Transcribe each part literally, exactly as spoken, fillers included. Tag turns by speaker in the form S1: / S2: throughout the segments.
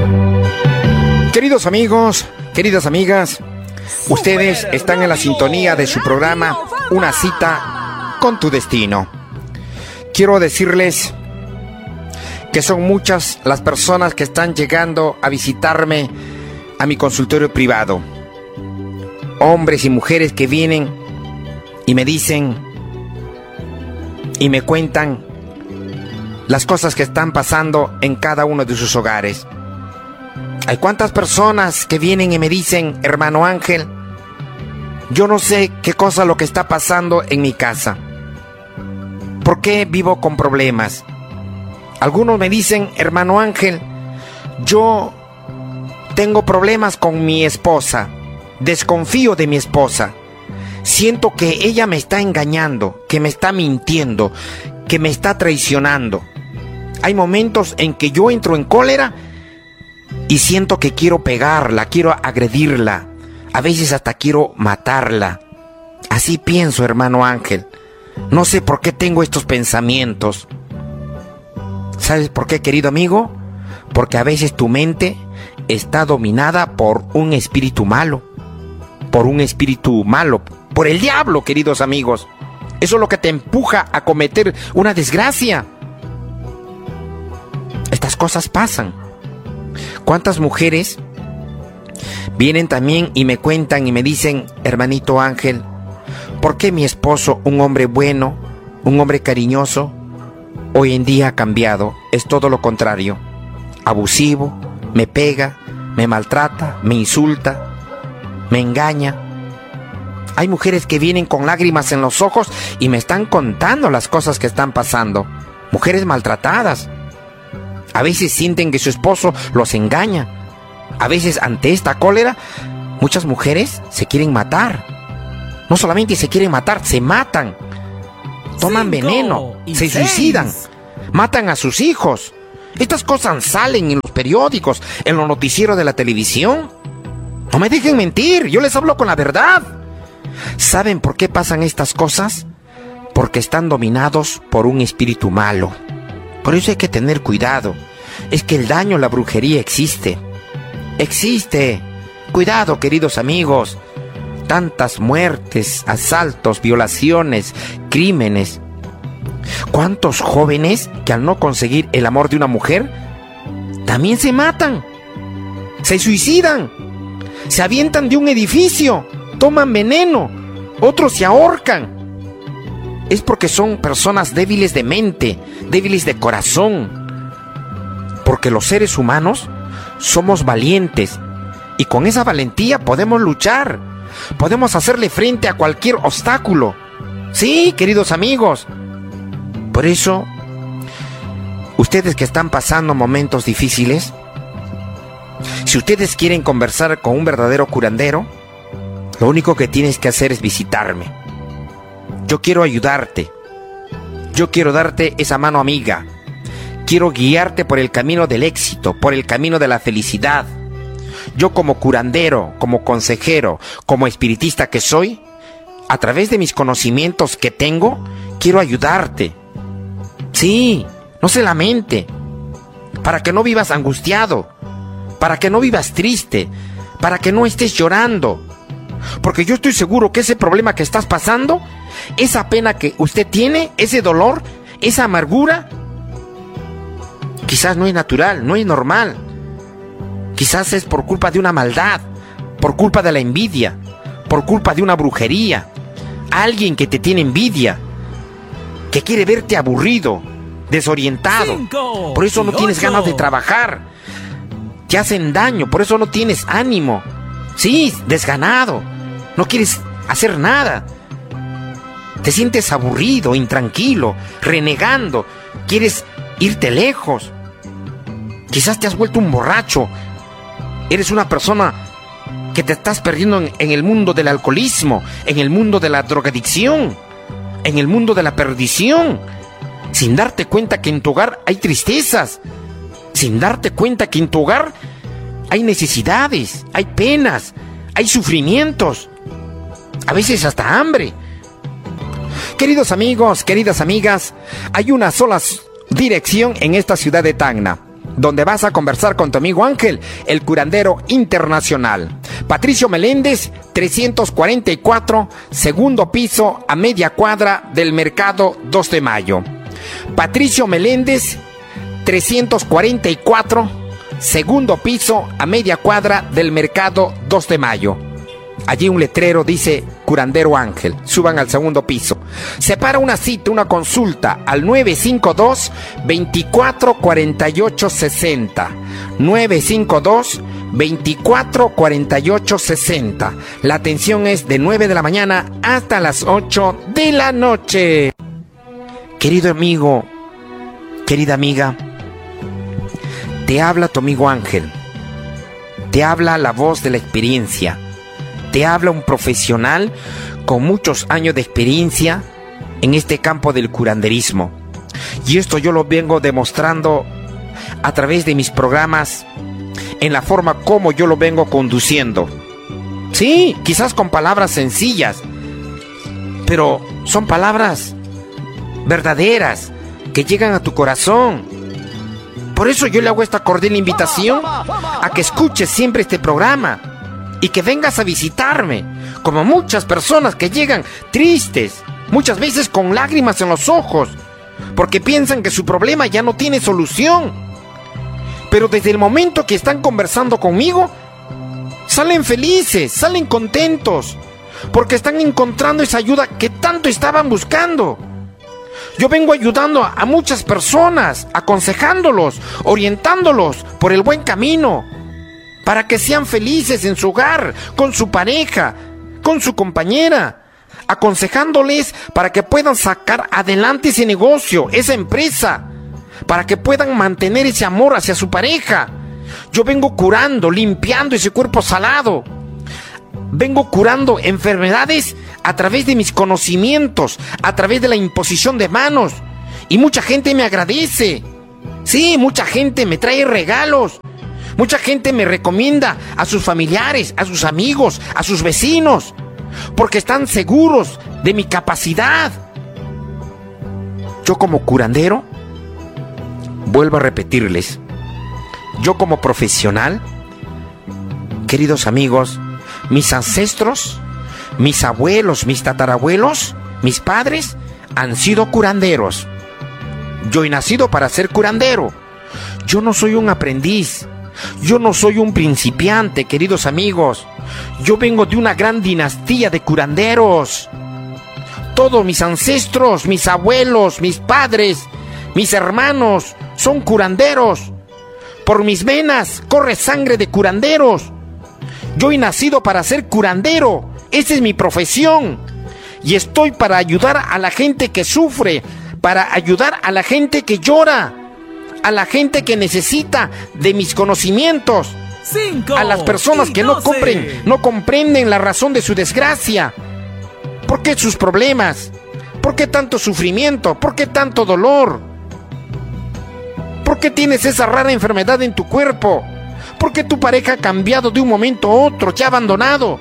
S1: Queridos amigos, queridas amigas, ustedes están en la sintonía de su programa Una cita con tu destino. Quiero decirles que son muchas las personas que están llegando a visitarme a mi consultorio privado. Hombres y mujeres que vienen y me dicen y me cuentan las cosas que están pasando en cada uno de sus hogares. Hay cuántas personas que vienen y me dicen: hermano Ángel, yo no sé qué cosa lo que está pasando en mi casa. ¿Por qué vivo con problemas? Algunos me dicen: hermano Ángel, yo tengo problemas con mi esposa. Desconfío de mi esposa. Siento que ella me está engañando, que me está mintiendo, que me está traicionando. Hay momentos en que yo entro en cólera y siento que quiero pegarla, quiero agredirla. A veces hasta quiero matarla. Así pienso, hermano Ángel. No sé por qué tengo estos pensamientos. ¿Sabes por qué, querido amigo? Porque a veces tu mente está dominada por un espíritu malo. Por un espíritu malo. Por el diablo, queridos amigos. Eso es lo que te empuja a cometer una desgracia. Estas cosas pasan. ¿Cuántas mujeres vienen también y me cuentan y me dicen: hermanito Ángel, ¿por qué mi esposo, un hombre bueno, un hombre cariñoso, hoy en día ha cambiado? Es todo lo contrario. Abusivo, me pega, me maltrata, me insulta, me engaña. Hay mujeres que vienen con lágrimas en los ojos y me están contando las cosas que están pasando. Mujeres maltratadas. A veces sienten que su esposo los engaña. A veces ante esta cólera, muchas mujeres se quieren matar. No solamente se quieren matar, se matan. Toman veneno, se suicidan, matan a sus hijos. Estas cosas salen en los periódicos, en los noticieros de la televisión. No me dejen mentir, yo les hablo con la verdad. ¿Saben por qué pasan estas cosas? Porque están dominados por un espíritu malo. Por eso hay que tener cuidado. Es que el daño, la brujería existe. Existe. Cuidado, queridos amigos. Tantas muertes, asaltos, violaciones, crímenes. ¿Cuántos jóvenes que al no conseguir el amor de una mujer también se matan? Se suicidan. Se avientan de un edificio. Toman veneno. Otros se ahorcan. Es porque son personas débiles de mente, débiles de corazón. Porque los seres humanos somos valientes y con esa valentía podemos luchar. Podemos hacerle frente a cualquier obstáculo. Sí, queridos amigos. Por eso, ustedes que están pasando momentos difíciles, si ustedes quieren conversar con un verdadero curandero, lo único que tienes que hacer es visitarme. Yo quiero ayudarte. Yo quiero darte esa mano amiga. Quiero guiarte por el camino del éxito, por el camino de la felicidad. Yo como curandero, como consejero, como espiritista que soy, a través de mis conocimientos que tengo, quiero ayudarte. Sí, no se lamente. Para que no vivas angustiado, para que no vivas triste, para que no estés llorando. Porque yo estoy seguro que ese problema que estás pasando, esa pena que usted tiene, ese dolor, esa amargura, quizás no es natural, no es normal. Quizás es por culpa de una maldad, por culpa de la envidia, por culpa de una brujería. Alguien que te tiene envidia, que quiere verte aburrido, desorientado. Cinco, por eso no tienes ocho. ganas de trabajar. Te hacen daño, por eso no tienes ánimo. Sí, desganado. No quieres hacer nada. Te sientes aburrido, intranquilo, renegando. Quieres irte lejos. Quizás te has vuelto un borracho. Eres una persona que te estás perdiendo en, en el mundo del alcoholismo, en el mundo de la drogadicción, en el mundo de la perdición, sin darte cuenta que en tu hogar hay tristezas, sin darte cuenta que en tu hogar hay necesidades, hay penas, hay sufrimientos, a veces hasta hambre. Queridos amigos, queridas amigas, hay una sola dirección en esta ciudad de Tacna, donde vas a conversar con tu amigo Ángel, el curandero internacional. Patricio Meléndez, trescientos cuarenta y cuatro, segundo piso, a media cuadra del Mercado dos de Mayo. Patricio Meléndez, trescientos cuarenta y cuatro, segundo piso, a media cuadra del Mercado dos de Mayo. Allí un letrero dice Curandero Ángel. Suban al segundo piso. Separa una cita, una consulta al nueve cinco dos, veinticuatro cuarenta y ocho sesenta. nueve cinco dos, veinticuatro cuarenta y ocho sesenta. La atención es de nueve de la mañana hasta las ocho de la noche. Querido amigo, querida amiga, te habla tu amigo Ángel. Te habla la voz de la experiencia. Te habla un profesional con muchos años de experiencia en este campo del curanderismo. Y esto yo lo vengo demostrando a través de mis programas, en la forma como yo lo vengo conduciendo. Sí, quizás con palabras sencillas, pero son palabras verdaderas que llegan a tu corazón. Por eso yo le hago esta cordial invitación a que escuches siempre este programa y que vengas a visitarme, como muchas personas que llegan tristes, muchas veces con lágrimas en los ojos, porque piensan que su problema ya no tiene solución. Pero desde el momento que están conversando conmigo, salen felices, salen contentos, porque están encontrando esa ayuda que tanto estaban buscando. Yo vengo ayudando a, a muchas personas, aconsejándolos, orientándolos por el buen camino, para que sean felices en su hogar, con su pareja, con su compañera, aconsejándoles para que puedan sacar adelante ese negocio, esa empresa, para que puedan mantener ese amor hacia su pareja. Yo vengo curando, limpiando ese cuerpo salado. Vengo curando enfermedades a través de mis conocimientos, a través de la imposición de manos. Y mucha gente me agradece. Sí, mucha gente me trae regalos. Mucha gente me recomienda a sus familiares, a sus amigos, a sus vecinos, porque están seguros de mi capacidad. Yo como curandero, vuelvo a repetirles, yo como profesional, queridos amigos, mis ancestros, mis abuelos, mis tatarabuelos, mis padres han sido curanderos. Yo he nacido para ser curandero. Yo no soy un aprendiz. Yo no soy un principiante, queridos amigos. Yo vengo de una gran dinastía de curanderos. Todos mis ancestros, mis abuelos, mis padres, mis hermanos son curanderos. Por mis venas corre sangre de curanderos. Yo he nacido para ser curandero. Esa es mi profesión. Y estoy para ayudar a la gente que sufre, para ayudar a la gente que llora, a la gente que necesita de mis conocimientos, Cinco, a las personas que no, compren, no comprenden la razón de su desgracia. ¿Por qué sus problemas? ¿Por qué tanto sufrimiento? ¿Por qué tanto dolor? ¿Por qué tienes esa rara enfermedad en tu cuerpo? ¿Por qué tu pareja ha cambiado de un momento a otro, te ha abandonado?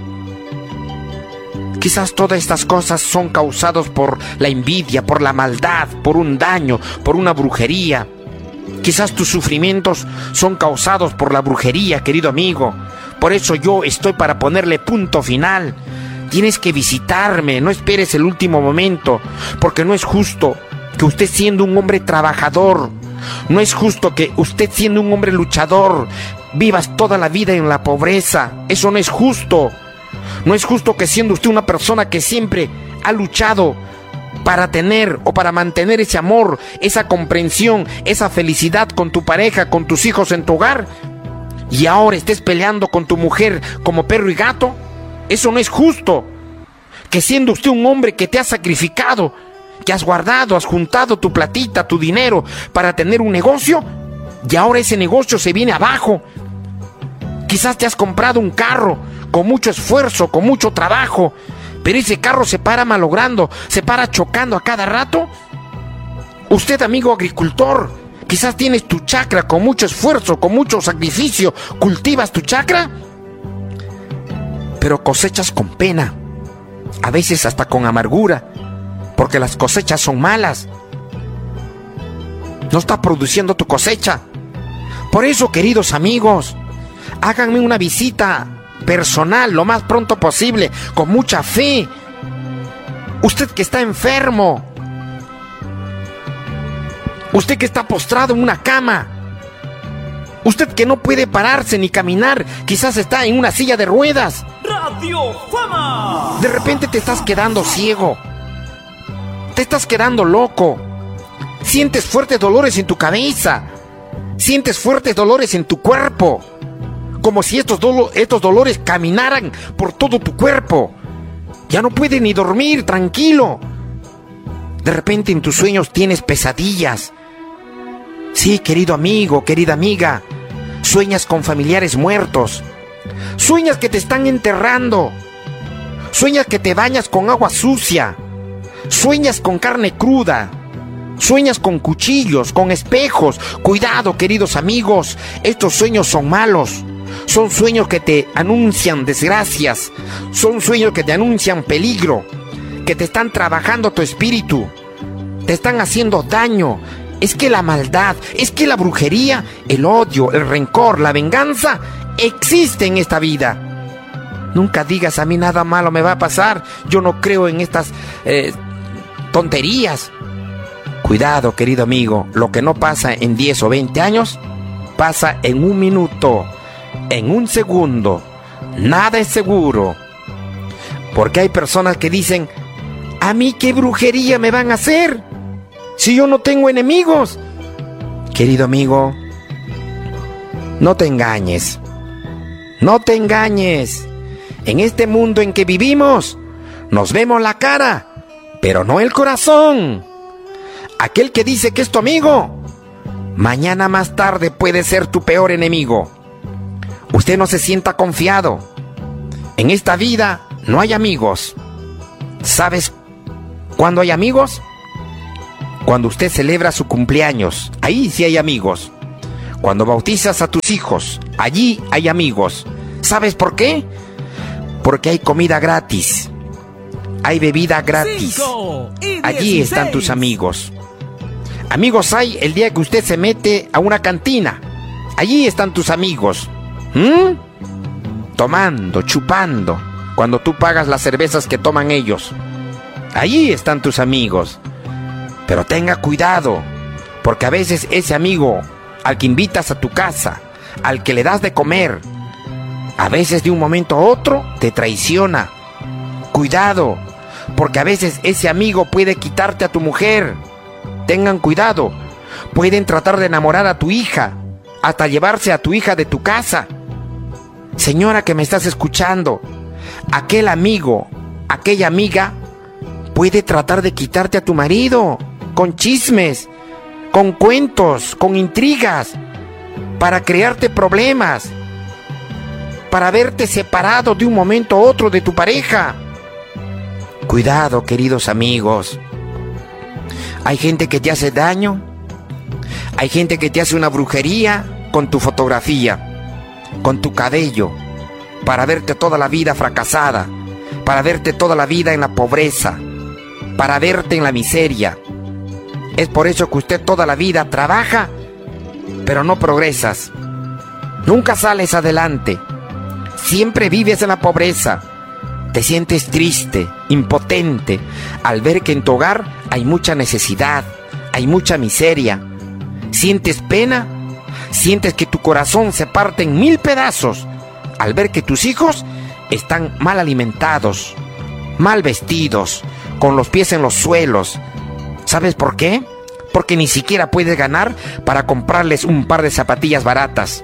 S1: Quizás todas estas cosas son causadas por la envidia, por la maldad, por un daño, por una brujería. Quizás tus sufrimientos son causados por la brujería, querido amigo. Por eso yo estoy para ponerle punto final. Tienes que visitarme, no esperes el último momento, porque no es justo que usted, siendo un hombre trabajador, no es justo que usted, siendo un hombre luchador, vivas toda la vida en la pobreza. Eso no es justo. No es justo que, siendo usted una persona que siempre ha luchado para tener o para mantener ese amor, esa comprensión, esa felicidad con tu pareja, con tus hijos en tu hogar, y ahora estés peleando con tu mujer como perro y gato. Eso no es justo. Que siendo usted un hombre que te ha sacrificado, que has guardado, has juntado tu platita, tu dinero para tener un negocio, y ahora ese negocio se viene abajo. Quizás te has comprado un carro con mucho esfuerzo, con mucho trabajo, pero ese carro se para malogrando, se para chocando a cada rato. Usted, amigo agricultor, quizás tienes tu chacra con mucho esfuerzo, con mucho sacrificio, cultivas tu chacra, pero cosechas con pena, a veces hasta con amargura, porque las cosechas son malas. No está produciendo tu cosecha. Por eso, queridos amigos, háganme una visita personal lo más pronto posible, con mucha fe. Usted que está enfermo, usted que está postrado en una cama, usted que no puede pararse ni caminar, quizás está en una silla de ruedas.
S2: Radio Fama.
S1: De repente te estás quedando ciego, te estás quedando loco, sientes fuertes dolores en tu cabeza, sientes fuertes dolores en tu cuerpo, como si estos, dolo- estos dolores caminaran por todo tu cuerpo. Ya no puedes ni dormir tranquilo. De repente en tus sueños tienes pesadillas. Sí, querido amigo, querida amiga, sueñas con familiares muertos. Sueñas que te están enterrando. Sueñas que te bañas con agua sucia. Sueñas con carne cruda. Sueñas con cuchillos, con espejos. Cuidado, queridos amigos, estos sueños son malos. Son sueños que te anuncian desgracias. Son sueños que te anuncian peligro, que te están trabajando tu espíritu, te están haciendo daño. Es que la maldad, es que la brujería, el odio, el rencor, la venganza existe en esta vida. Nunca digas: a mí nada malo me va a pasar, yo no creo en estas eh, tonterías. Cuidado, querido amigo, lo que no pasa en diez o veinte años, pasa en un minuto, en un segundo. Nada es seguro. Porque hay personas que dicen: ¿a mí qué brujería me van a hacer si yo no tengo enemigos? Querido amigo, no te engañes. No te engañes. En este mundo en que vivimos, nos vemos la cara, pero no el corazón. Aquel que dice que es tu amigo, mañana más tarde puede ser tu peor enemigo. Usted no se sienta confiado. En esta vida no hay amigos. ¿Sabes cuándo hay amigos? Cuando usted celebra su cumpleaños, ahí sí hay amigos. Cuando bautizas a tus hijos, allí hay amigos. ¿Sabes por qué? Porque hay comida gratis, hay bebida gratis. Allí están tus amigos. Amigos hay el día que usted se mete a una cantina. Allí están tus amigos. ¿Mm? Tomando, chupando, cuando tú pagas las cervezas que toman ellos. Allí están tus amigos. Pero tenga cuidado, porque a veces ese amigo al que invitas a tu casa, al que le das de comer, a veces de un momento a otro te traiciona. Cuidado, porque a veces ese amigo puede quitarte a tu mujer. Tengan cuidado, pueden tratar de enamorar a tu hija, hasta llevarse a tu hija de tu casa. Señora que me estás escuchando, aquel amigo, aquella amiga puede tratar de quitarte a tu marido con chismes, con cuentos, con intrigas, para crearte problemas, para verte separado de un momento a otro de tu pareja. Cuidado, queridos amigos. Hay gente que te hace daño, hay gente que te hace una brujería con tu fotografía, con tu cabello, para verte toda la vida fracasada, para verte toda la vida en la pobreza, para verte en la miseria. Es por eso que usted toda la vida trabaja, pero no progresas. Nunca sales adelante. Siempre vives en la pobreza. Te sientes triste, impotente, al ver que en tu hogar hay mucha necesidad, hay mucha miseria. Sientes pena, sientes que tu corazón se parte en mil pedazos al ver que tus hijos están mal alimentados, mal vestidos, con los pies en los suelos. ¿Sabes por qué? Porque ni siquiera puedes ganar para comprarles un par de zapatillas baratas.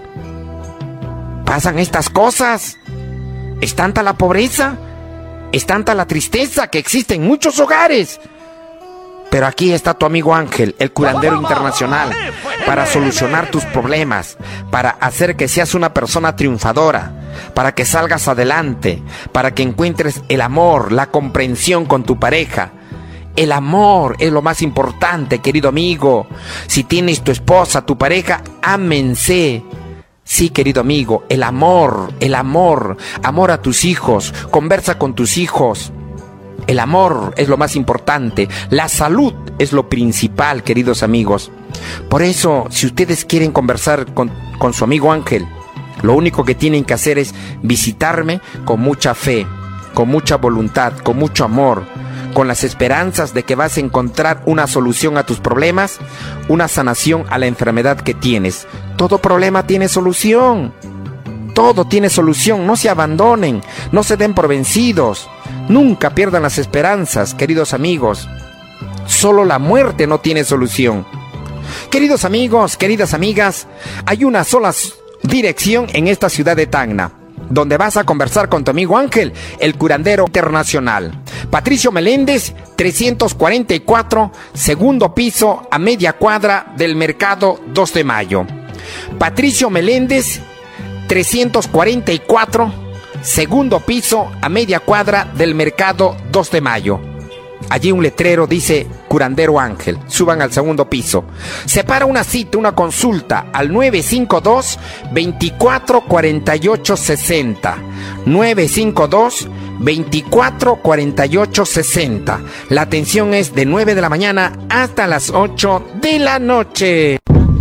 S1: Pasan estas cosas. Es tanta la pobreza, es tanta la tristeza que existe en muchos hogares. Pero aquí está tu amigo Ángel, el curandero internacional, para solucionar tus problemas, para hacer que seas una persona triunfadora, para que salgas adelante, para que encuentres el amor, la comprensión con tu pareja. El amor es lo más importante, querido amigo. Si tienes tu esposa, tu pareja, ámense. Sí, querido amigo, el amor, el amor, amor a tus hijos, conversa con tus hijos. El amor es lo más importante, la salud es lo principal, queridos amigos. Por eso, si ustedes quieren conversar con, con su amigo Ángel, lo único que tienen que hacer es visitarme con mucha fe, con mucha voluntad, con mucho amor, con las esperanzas de que vas a encontrar una solución a tus problemas, una sanación a la enfermedad que tienes. Todo problema tiene solución. Todo tiene solución. No se abandonen, no se den por vencidos. Nunca pierdan las esperanzas, queridos amigos. Solo la muerte no tiene solución. Queridos amigos, queridas amigas, hay una sola dirección en esta ciudad de Tacna, donde vas a conversar con tu amigo Ángel, el curandero internacional. Patricio Meléndez, trescientos cuarenta y cuatro, segundo piso, a media cuadra del Mercado dos de Mayo. Patricio Meléndez, trescientos cuarenta y cuatro, segundo piso, a media cuadra del Mercado dos de Mayo. Allí un letrero dice Curandero Ángel. Suban al segundo piso. Separa una cita, una consulta al nueve cinco dos, veinticuatro cuarenta y ocho sesenta. nueve cinco dos, veinticuatro cuarenta y ocho sesenta. La atención es de nueve de la mañana hasta las ocho de la noche.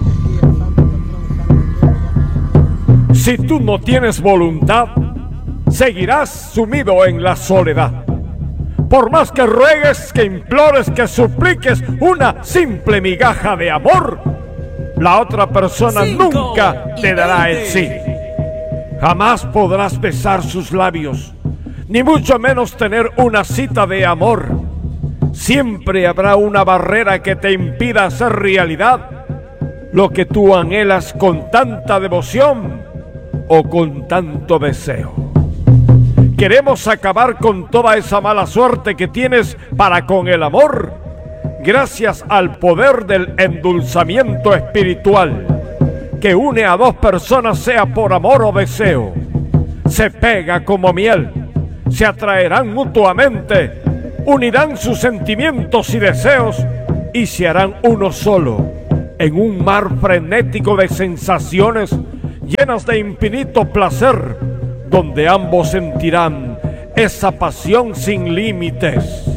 S2: Si tú no tienes voluntad, seguirás sumido en la soledad. Por más que ruegues, que implores, que supliques una simple migaja de amor, la otra persona Cinco nunca te dará el sí. Jamás podrás besar sus labios, ni mucho menos tener una cita de amor. Siempre habrá una barrera que te impida hacer realidad lo que tú anhelas con tanta devoción o con tanto deseo. Queremos acabar con toda esa mala suerte que tienes para con el amor, gracias al poder del endulzamiento espiritual, que une a dos personas, sea por amor o deseo. Se pega como miel, se atraerán mutuamente, unirán sus sentimientos y deseos y se harán uno solo, en un mar frenético de sensaciones llenas de infinito placer, donde ambos sentirán esa pasión sin límites.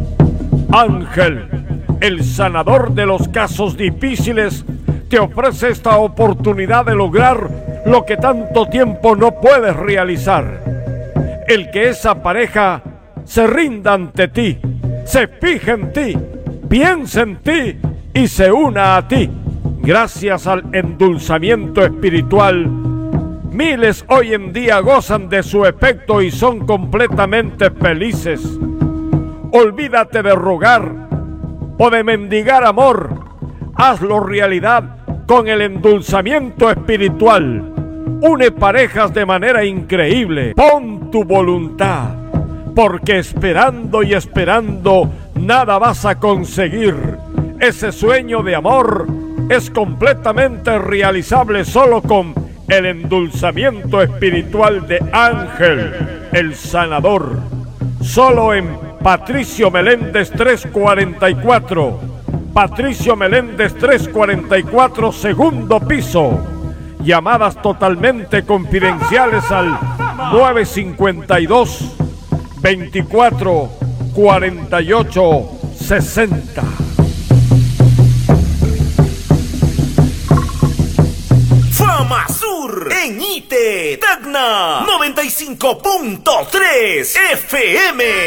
S2: Ángel, el sanador de los casos difíciles, te ofrece esta oportunidad de lograr lo que tanto tiempo no puedes realizar. El que esa pareja se rinda ante ti, se fije en ti, piense en ti y se una a ti. Gracias al endulzamiento espiritual, miles hoy en día gozan de su efecto y son completamente felices. Olvídate de rogar o de mendigar amor. Hazlo realidad con el endulzamiento espiritual. Une parejas de manera increíble. Pon tu voluntad, porque esperando y esperando nada vas a conseguir. Ese sueño de amor es completamente realizable solo con el endulzamiento espiritual de Ángel, el sanador. Solo en Patricio Meléndez trescientos cuarenta y cuatro. Patricio Meléndez trescientos cuarenta y cuatro, segundo piso. Llamadas totalmente confidenciales al nueve cinco dos, veinticuatro cuarenta y ocho sesenta.
S3: Fama Sur en I T E Tacna noventa y cinco punto tres F M.